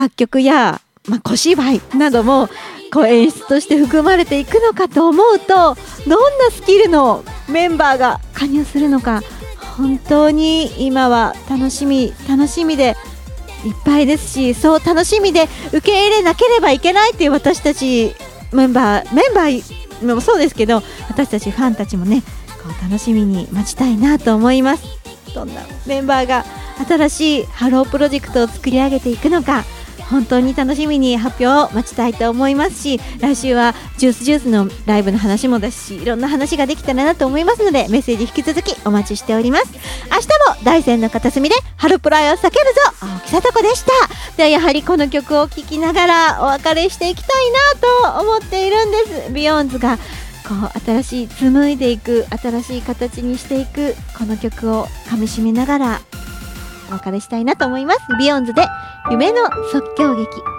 楽曲や、小芝居などもこう演出として含まれていくのかと思うと、どんなスキルのメンバーが加入するのか本当に今は楽しみでいっぱいですし、そう楽しみで受け入れなければいけないっていう私たちメンバーもそうですけど、私たちファンたちもねこう楽しみに待ちたいなと思います。どんなメンバーが新しいハロープロジェクトを作り上げていくのか本当に楽しみに発表を待ちたいと思いますし、来週はジュースのライブの話もだし、いろんな話ができたらなと思いますので、メッセージ引き続きお待ちしております。明日も大山の片隅でハロプライを叫ぶぞ青木さとこでした。ではやはりこの曲を聴きながらお別れしていきたいなと思っているんです。ビヨーンズがこう新しい紡いでいく、新しい形にしていくこの曲をかみしめながらお別れしたいなと思います。ビヨンズで夢の即興劇。